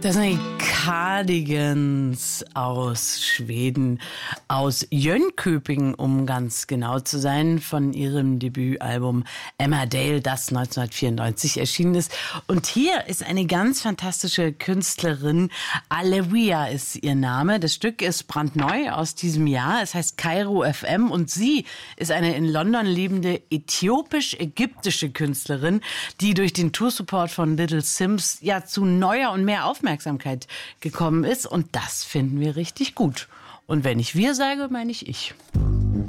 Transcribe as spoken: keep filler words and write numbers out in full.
Das sind die Cardigans aus Schweden, aus Jönköping, um ganz genau zu sein, von ihrem Debütalbum Emmerdale, das neunzehnhundertvierundneunzig erschienen ist. Und hier ist eine ganz fantastische Künstlerin, Alewia ist ihr Name. Das Stück ist brandneu aus diesem Jahr. Es heißt Kairo F M und sie ist eine in London lebende äthiopisch-ägyptische Künstlerin, die durch den Toursupport von Little Sims ja zu neuer und mehr Aufmerksamkeit gekommen ist. Und das finden wir richtig gut. Und wenn ich wir sage, meine ich ich.